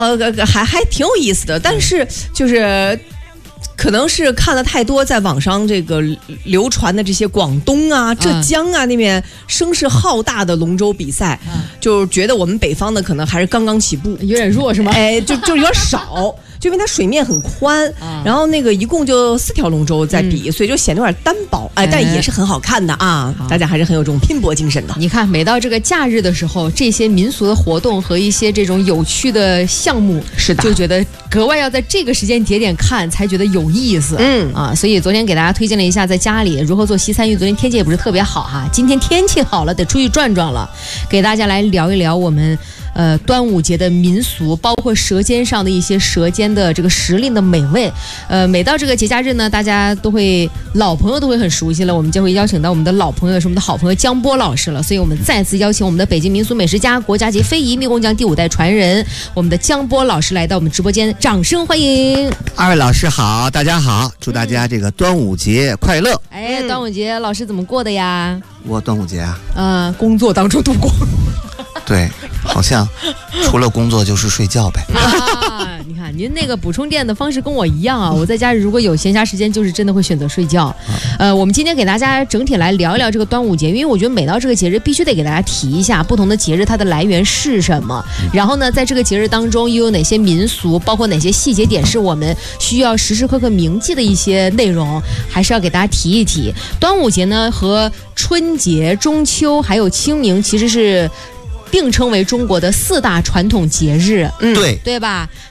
还挺有意思的，但是就是可能是看了太多在网上这个流传的这些广东啊、浙江啊那边声势浩大的龙舟比赛，就觉得我们北方的可能还是刚刚起步， 有点弱是吗？ 就有点少。就因为它水面很宽，然后那个一共就4条龙舟在比，所以就显得有点单薄，但也是很好看的啊！大家还是很有这种拼搏精神的。 你看，每到这个假日的时候，这些民俗的活动和一些这种有趣的项目， 是的， 就觉得格外要在这个时间节点看，才觉得有意思。所以昨天给大家推荐了一下在家里如何做西餐，因为昨天天气也不是特别好哈，今天天气好了，得出去转转了，给大家来聊一聊我们。端午节的民俗，包括舌尖上的一些舌尖的这个时令的美味。每到这个节假日呢，大家都会老朋友都会很熟悉了，我们就会邀请到我们的老朋友，是我们的好朋友江波老师了。所以我们再次邀请我们的北京民俗美食家、国家级非遗密工匠第5代传人，我们的江波老师来到我们直播间，掌声欢迎！ 二位老师好，大家好，祝大家这个端午节快乐！ 端午节老师怎么过的呀？ 我端午节啊， 工作当中度过。 对，好像除了工作就是睡觉呗。 你看您那个补充电的方式跟我一样啊，我在家如果有闲暇时间，就是真的会选择睡觉。我们今天给大家整体来聊一聊这个端午节，因为我觉得每到这个节日必须得给大家提一下不同的节日它的来源是什么，然后呢，在这个节日当中又有哪些民俗，包括哪些细节点是我们需要时时刻刻铭记的一些内容，还是要给大家提一提。端午节呢和春节、中秋还有清明其实是并称为中国的4大传统节日， 对吧？